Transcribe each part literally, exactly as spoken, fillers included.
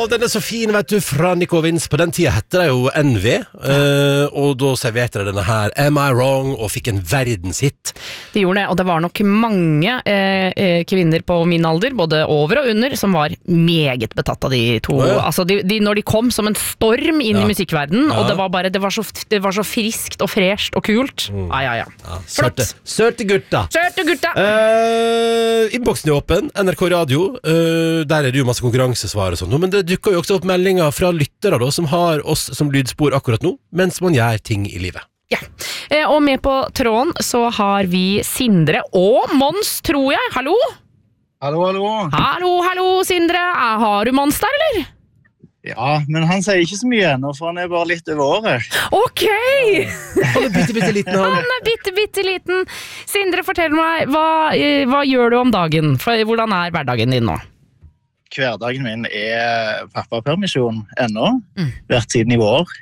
den er så fin, vet du, fra Nico Vince. På den tida hette det jo N V, uh, og da serverte det denne her Am I Wrong, og fikk en verdenshit. Det gjorde det, og det var nok mange eh, kvinner på min alder, både over og under, som var meget betatt av de to. Oh, ja. Altså, de, de, når de kom som en storm inn ja. I musikkverdenen, ja. Og det var bare, det var så, det var så friskt og fresht og kult. Mm. Ah, ja, ja. ja Søte, søte gutta. Søte gutta. Uh, Innboksen er åpen, N R K Radio, uh, der er det jo masse konkurransesvar og sånt, men det dukker jo også opp meldinger fra lyttere da, som har oss som lydspor akkurat nå, mens man gjør ting i livet. Ja, eh, og med på tråden så har vi Sindre og Mons, tror jeg. Hallo? Hallo, hallo. Hallo, hallo, Sindre. Har du Mons der, eller? Ja, men han sier ikke så mye ennå, for han er bare litt over året. Ok! Han er bitte, bitte liten, han. Han er bitte, bitte liten. Sindre, fortell meg, hva, hva gjør du om dagen? Hvordan er hverdagen din nå? Hverdagen min er pappapermisjon ennå, mm. vært siden i vår.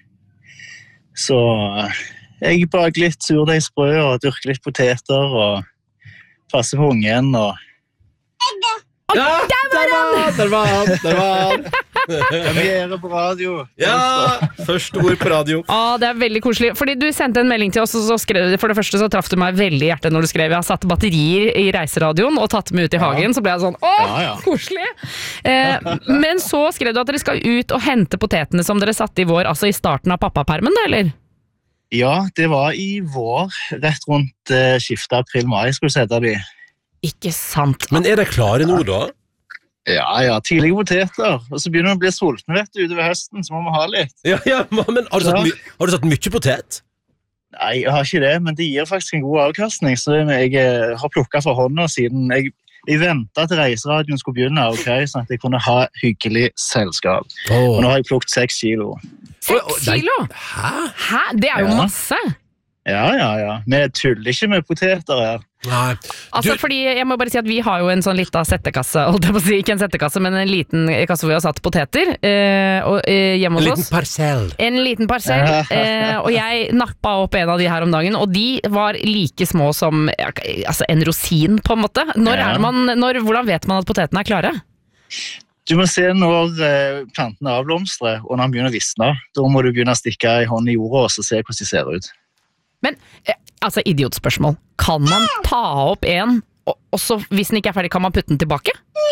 Så jeg baker litt surdeigsbrød og dyrker litt poteter og passer på ungen og... Ja, der var han! Der var han, der var han. Premiere på radio. Ja, første ord på radio. Ah, det er veldig koselig, fordi du sendte en melding til oss, og så skrev du, for det første så traff du meg veldig i hjertet når du skrev, jeg har satt batterier i reiseradioen og tatt med ut i hagen, ja. Så ble jeg sånn, åh, ja, ja. Koselig! Eh, men så skrev du at dere skal ut og hente potetene som dere satte i vår, altså i starten av pappapermen, da, eller? Ja, det var i vår, rett rundt uh, skiftet april-mai, skulle du sette de. Ikke sant. Men er det klare nå da? Ja, ja, tidlige poteter. Og så begynner det å bli sulten, vet du, utover høsten, så må vi ha litt. Ja, ja, men har du satt, my har du satt mye potet? Nei, jeg har ikke det, men det gir faktisk en god avkastning, så jeg har plukket for hånda siden jeg, jeg ventet til reiseradioen skulle begynne, ok, sånn at jeg kunne ha hyggelig selskap. Oh. Og nå har jeg plukket seks kilo. Seks kilo? Hæ? Hæ? Det er jo ja. Masse. Ja, ja, ja. Vi tuller ikke med poteter her. Nei. Altså, Du... fordi jeg må bare si at vi har jo en sånn liten settekasse, holdt jeg på å si, ikke en settekasse, men en liten kasse hvor vi har satt poteter, eh, og, eh, hjemme hos oss. En liten parsell. En liten parsell, eh, og jeg nappet opp en av de her om dagen, og de var like små som altså, en rosin, på en måte. Når er det man, når, hvordan vet man at potetene er klare? Du må se når eh, plantene avblomstrer, og når de begynner å visne. Da må du begynne å stikke i hånden i jorda og så se hvordan de ser ut. Men, altså idiotspørsmål, kan man ta opp en, og, og så hvis den ikke er ferdig, kan man putte den tilbake?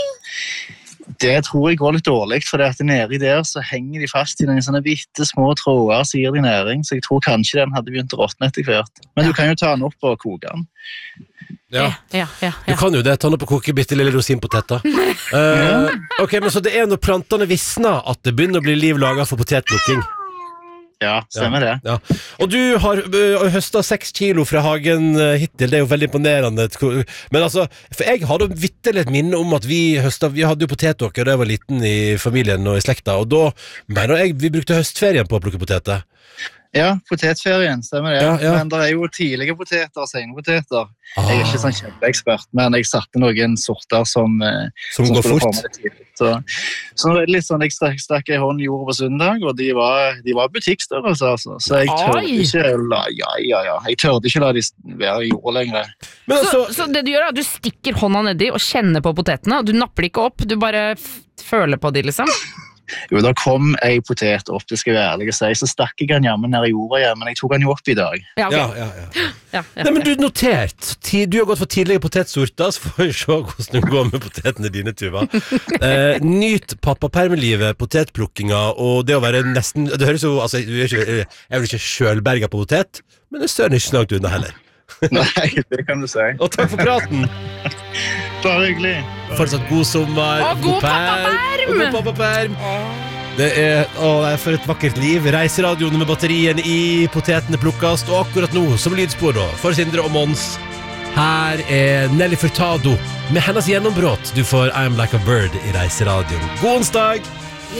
Det tror jeg går litt dårlig, for det at nede der så henger de fast i noen sånne bitte små tråder, så gir de næring, så jeg tror kanskje den hadde begynt å råtne etter hvert. Men ja. Du kan jo ta den opp og koke den. Ja. Ja, ja, ja, ja. Du kan jo det, ta den opp og koke bitte lille rosinpoteter. uh, ok, men så det er når plantene visner at det begynner å bli liv laget for potetplukking. Ja, stemmer det. Ja. Og du har uh, høstet seks kilo fra hagen uh, hittil, det er jo veldig imponerende. Men altså, for jeg hadde vitterlig et minne om at vi høstet, vi hadde jo potetåker da jeg var liten i familien og i slekta, og da mener jeg vi brukte høstferien på å plukke poteter. Ja, potetferien, stemmer det. Ja, ja. Men det er jo tidlige poteter og sene poteter. Ah. Jeg er ikke sånn kjempeekspert, men jeg satte noen sorter som, som, som går fort. Så, så det er litt sånn, jeg stakk, stakk i hånden i jorda på søndag, og de var, de var butikkstørrelse, altså. Så jeg tørde ikke la, ja, ja, ja. Jeg tørde ikke la de være i jorda lenger. Men altså, så, så det du gjør er at du stikker hånda nedi og kjenner på potetene, og du napper ikke opp, du bare f føler på de, liksom? Jo, da kom ei potet opp, det skal jeg være ærlig å si, så stakk jeg den hjemme nede i jorda igjen, men jeg tok den jo opp i dag. Ja, okay. ja, ja, ja. ja, ja, Nei, men du notert, du har gått for tidlige potetsorter, så får vi se hvordan du går med potetene dine, Tuva. Eh, nyt pappapermelivet, potetplukkinga, og det å være nesten, det høres jo, altså, jeg er vel ikke sjølberga på potet, men det stør ikke langt unna heller. Nei, det kan du si. Og takk for praten. Bare hyggelig. Fortsatt god sommer. Og god pappaperm. Og god pappaperm. Det er, å, det er for et vakkert liv. Reiseradioen med batterien i potetene plukkast. Og akkurat nå, som lydspor da, for Sindre og Mons, her er Nelly Furtado med hennes gjennombrott. Du får I'm Like a Bird i Reiseradioen. God onsdag!